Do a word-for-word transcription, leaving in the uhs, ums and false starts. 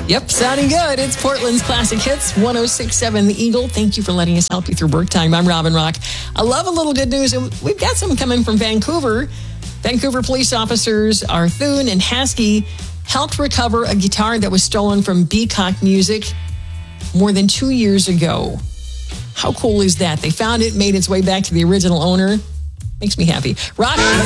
Yep, sounding good. It's Portland's Classic Hits, one oh six point seven The Eagle. Thank you for letting us help you through work time. I'm Robin Rock. I love a little good news. We've got some coming from Vancouver. Vancouver police officers Arthune and Haskey helped recover a guitar that was stolen from Beacock Music more than two years ago. How cool is that? They found it, made its way back to the original owner. Makes me happy. Rock.